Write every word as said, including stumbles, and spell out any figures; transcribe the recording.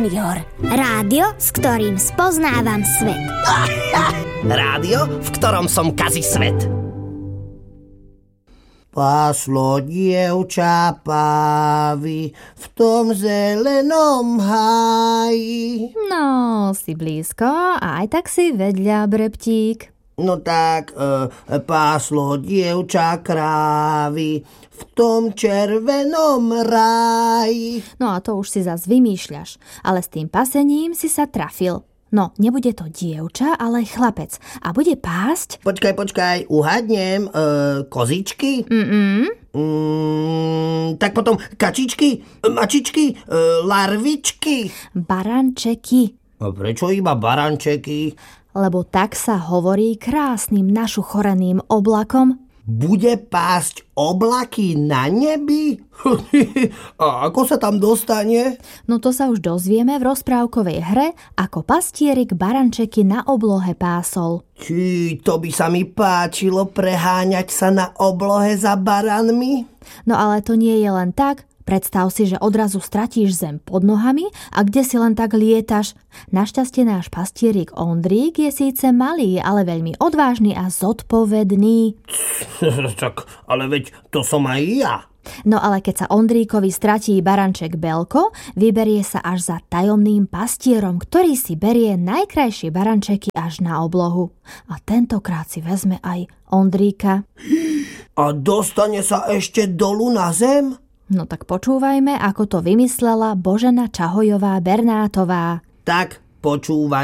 Junior. Rádio, s ktorým spoznávam svet. Rádio, v ktorom som kazi svet. Páslo dievča pávy v tom zelenom háji. No, si blízko a aj tak si vedľa, Breptík. No tak, e, páslo dievča krávy v tom červenom ráji. No a to už si zas vymýšľaš, ale s tým pasením si sa trafil. No, nebude to dievča, ale chlapec. A bude pásť? Počkaj, počkaj, uhadnem. E, kozičky? Mm-mm. Mm, tak potom kačičky, mačičky, e, larvičky. Barančeky. A prečo iba barančeky? Lebo tak sa hovorí krásnym našuchoreným oblakom. Bude pásť oblaky na nebi? A ako sa tam dostane? No to sa už dozvieme v rozprávkovej hre, ako pastierik barančeky na oblohe pásol. Či to by sa mi páčilo preháňať sa na oblohe za baranmi? No ale to nie je len tak. Predstav si, že odrazu stratíš zem pod nohami a kde si len tak lietaš. Našťastie náš pastierik Ondrík je síce malý, ale veľmi odvážny a zodpovedný. Tak, ale veď to som aj ja. No ale keď sa Ondríkovi stratí baranček Belko, vyberie sa až za tajomným pastierom, ktorý si berie najkrajšie barančeky až na oblohu. A tentokrát si vezme aj Ondríka. A dostane sa ešte dolu na zem? No tak počúvajme, ako to vymyslela Božena Čahojová Bernátová. Tak počúvaj.